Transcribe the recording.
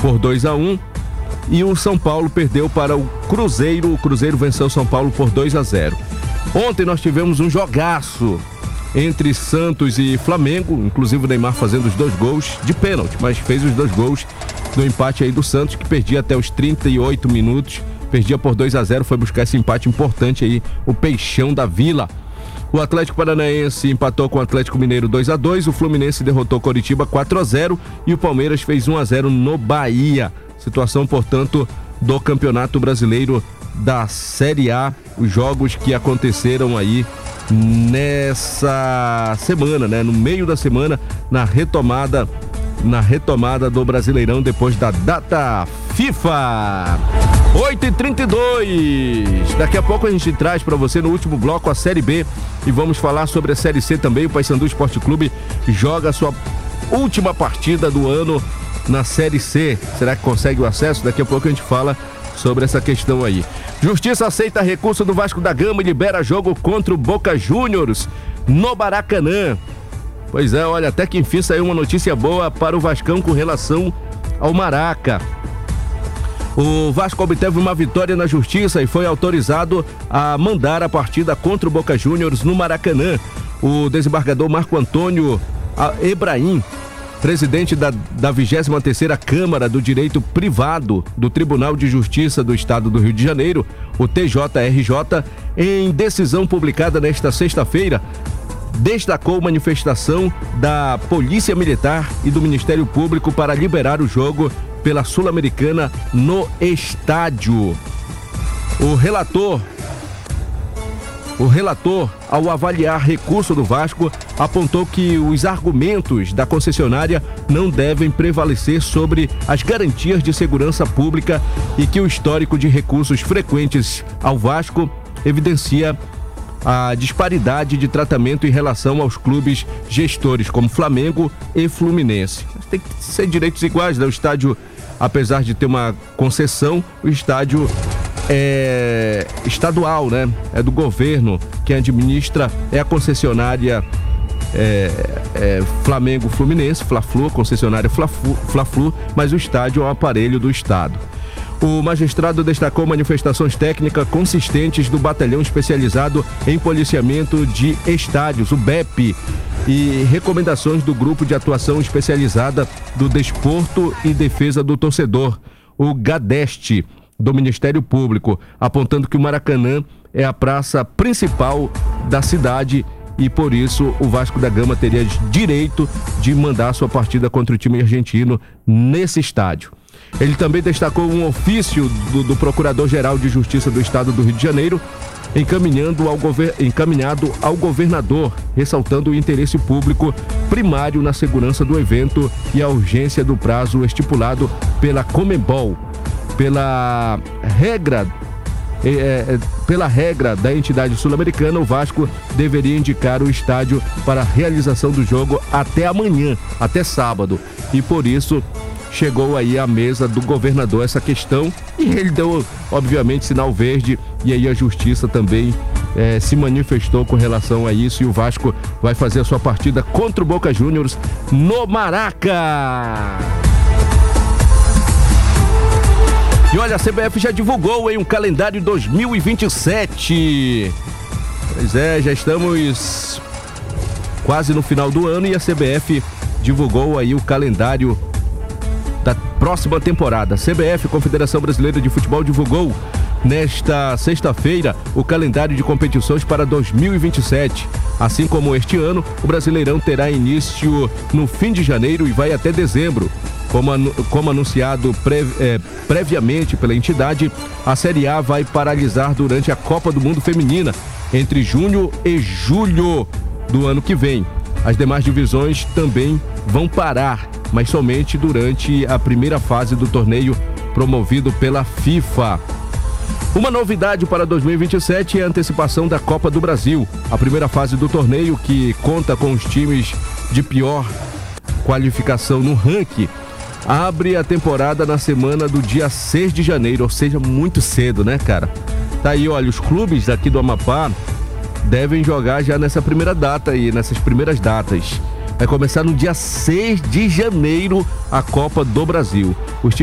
por 2-1. E o São Paulo perdeu para o Cruzeiro. O Cruzeiro venceu o São Paulo por 2-0. Ontem nós tivemos um jogaço entre Santos e Flamengo, inclusive o Neymar fazendo os 2 gols de pênalti, mas fez os 2 gols do empate aí do Santos, que perdia até os 38 minutos, perdia por 2-0, foi buscar esse empate importante aí, o Peixão da Vila. O Atlético Paranaense empatou com o Atlético Mineiro 2-2, o Fluminense derrotou Coritiba 4-0 e o Palmeiras fez 1-0 no Bahia. Situação, portanto, do Campeonato Brasileiro da Série A, os jogos que aconteceram aí nessa semana, né? No meio da semana, na retomada do Brasileirão depois da data FIFA. 8h32. Daqui a pouco a gente traz para você no último bloco a Série B e vamos falar sobre a Série C também. O Paysandu Esporte Clube joga a sua última partida do ano na Série C. Será que consegue o acesso? Daqui a pouco a gente fala sobre essa questão aí. Justiça aceita recurso do Vasco da Gama e libera jogo contra o Boca Juniors no Maracanã. Pois é, olha, até que enfim saiu uma notícia boa para o Vascão com relação ao Maraca. O Vasco obteve uma vitória na Justiça e foi autorizado a mandar a partida contra o Boca Juniors no Maracanã. O desembargador Marco Antônio Ebrahim, presidente da 23ª Câmara do Direito Privado do Tribunal de Justiça do Estado do Rio de Janeiro, o TJRJ, em decisão publicada nesta sexta-feira, destacou manifestação da Polícia Militar e do Ministério Público para liberar o jogo pela Sul-Americana no estádio. O relator, ao avaliar recurso do Vasco, apontou que os argumentos da concessionária não devem prevalecer sobre as garantias de segurança pública e que o histórico de recursos frequentes ao Vasco evidencia a disparidade de tratamento em relação aos clubes gestores como Flamengo e Fluminense. Tem que ser direitos iguais, né? O estádio, apesar de ter uma concessão, o estádio é estadual, né? É do governo, quem administra é a concessionária Flamengo Fluminense, Fla-Flu, concessionária Fla-Flu, mas o estádio é um aparelho do Estado. O magistrado destacou manifestações técnicas consistentes do Batalhão Especializado em Policiamento de Estádios, o BEP, e recomendações do Grupo de Atuação Especializada do Desporto e Defesa do Torcedor, o GADEST, do Ministério Público, apontando que o Maracanã é a praça principal da cidade e, por isso, o Vasco da Gama teria direito de mandar sua partida contra o time argentino nesse estádio. Ele também destacou um ofício do Procurador-Geral de Justiça do Estado do Rio de Janeiro, encaminhado ao governador, ressaltando o interesse público primário na segurança do evento e a urgência do prazo estipulado pela Conmebol. Pela regra da entidade sul-americana, o Vasco deveria indicar o estádio para a realização do jogo até amanhã, até sábado. E por isso chegou aí à mesa do governador essa questão e ele deu, obviamente, sinal verde, e aí a justiça também se manifestou com relação a isso, e o Vasco vai fazer a sua partida contra o Boca Juniors no Maraca. E olha, a CBF já divulgou um calendário 2027. Pois é, já estamos quase no final do ano e a CBF divulgou aí o calendário da próxima temporada. A CBF, Confederação Brasileira de Futebol, divulgou nesta sexta-feira o calendário de competições para 2027. Assim como este ano, o Brasileirão terá início no fim de janeiro e vai até dezembro. Como anunciado previamente pela entidade, a Série A vai paralisar durante a Copa do Mundo Feminina, entre junho e julho do ano que vem. As demais divisões também vão parar, mas somente durante a primeira fase do torneio promovido pela FIFA. Uma novidade para 2027 é a antecipação da Copa do Brasil. A primeira fase do torneio, que conta com os times de pior qualificação no ranking, abre a temporada na semana do dia 6 de janeiro, ou seja, muito cedo, né, cara? Tá aí, olha, os clubes aqui do Amapá devem jogar já nessa primeira data aí, nessas primeiras datas. Vai começar no dia 6 de janeiro a Copa do Brasil. Os